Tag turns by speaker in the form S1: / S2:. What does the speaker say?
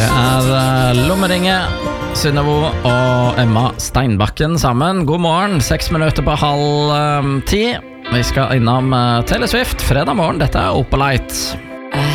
S1: Det Lommeringe, Synnøvo og Emma Steinbakken sammen. God morgen, 6 minutter på 9:30. Vi skal innom Taylor Swift fredag morgen. Dette Opalite.